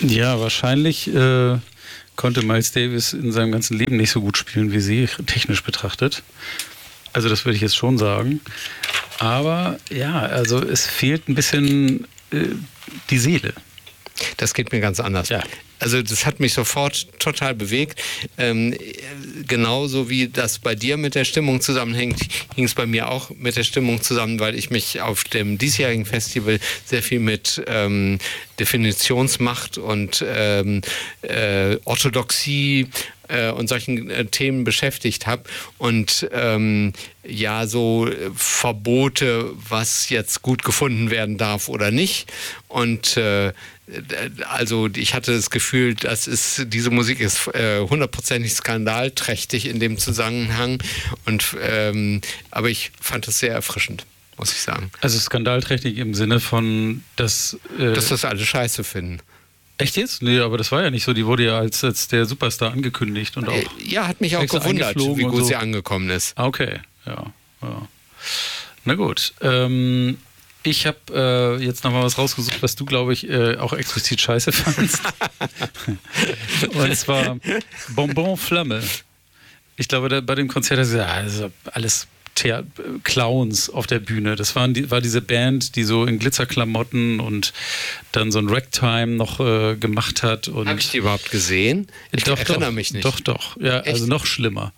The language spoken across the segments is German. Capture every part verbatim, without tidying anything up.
Ja, wahrscheinlich äh, konnte Miles Davis in seinem ganzen Leben nicht so gut spielen wie sie, technisch betrachtet. Also das würde ich jetzt schon sagen. Aber ja, also es fehlt ein bisschen äh, die Seele. Das geht mir ganz anders. Ja. Also das hat mich sofort total bewegt. Ähm, genauso wie das bei dir mit der Stimmung zusammenhängt, hing es bei mir auch mit der Stimmung zusammen, weil ich mich auf dem diesjährigen Festival sehr viel mit ähm, Definitionsmacht und ähm, äh, Orthodoxie äh, und solchen äh, Themen beschäftigt habe. Und ähm, ja, so Verbote, was jetzt gut gefunden werden darf oder nicht. Und äh, also ich hatte das Gefühl, das ist, diese Musik ist äh, hundertprozentig skandalträchtig in dem Zusammenhang. Und, ähm, aber ich fand das sehr erfrischend, muss ich sagen. Also skandalträchtig im Sinne von, dass... Äh, dass das alle scheiße finden. Echt jetzt? Nee, aber das war ja nicht so. Die wurde ja als, als der Superstar angekündigt. Und auch ja, hat mich auch gewundert, wie gut so. sie angekommen ist. Okay, ja. ja. Na gut. Ähm... Ich habe äh, jetzt nochmal was rausgesucht, was du, glaube ich, äh, auch explizit scheiße fandst. Und zwar Bonbon Flamme. Ich glaube, da, bei dem Konzert hast du gesagt, ja, das ist alles Thea- Clowns auf der Bühne. Das waren die, war diese Band, die so in Glitzerklamotten und dann so ein Ragtime noch äh, gemacht hat. Habe ich die überhaupt gesehen? Ich doch, erinnere doch, mich nicht. Doch, doch. Ja, Echt? also noch schlimmer.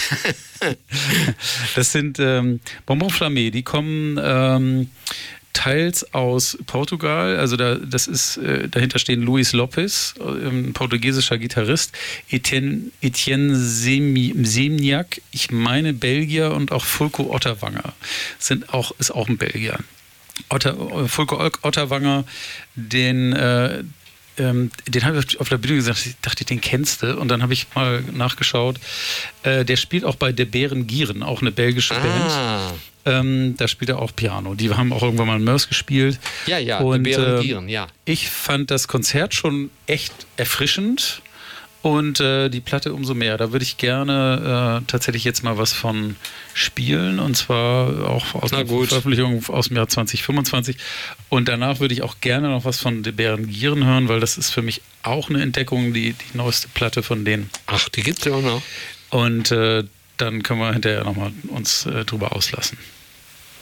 Das sind ähm, Bonbon Flamme, die kommen ähm, teils aus Portugal, also da, das ist, äh, dahinter stehen Luis Lopes, ein portugiesischer Gitarrist, Etienne, Etienne Semniak, ich meine Belgier, und auch Fulco Otterwanger sind auch, ist auch ein Belgier. Otter, Fulco Otterwanger, den äh, Ähm, den habe ich auf der Bühne gesagt, ich dachte, den kennst du. Und dann habe ich mal nachgeschaut. Äh, der spielt auch bei Der Bären Gieren, auch eine belgische Ah. Band. Ähm, da spielt er auch Piano. Die haben auch irgendwann mal Mörs gespielt. Ja, ja, und, Der Bären äh, Gieren, ja. Ich fand das Konzert schon echt erfrischend. Und äh, die Platte umso mehr. Da würde ich gerne äh, tatsächlich jetzt mal was von spielen. Und zwar auch aus einer Veröffentlichung aus dem Jahr zwanzig fünfundzwanzig. Und danach würde ich auch gerne noch was von De Bären Gieren hören, weil das ist für mich auch eine Entdeckung, die, die neueste Platte von denen. Ach, die gibt's ja auch noch. Und äh, dann können wir hinterher nochmal uns äh, drüber auslassen.